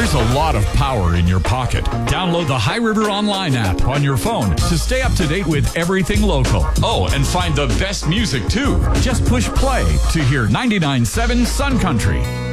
There's a lot of power in your pocket. Download the High River Online app on your phone to stay up to date with everything local. Oh, and find the best music too. Just push play to hear 99.7 Sun Country.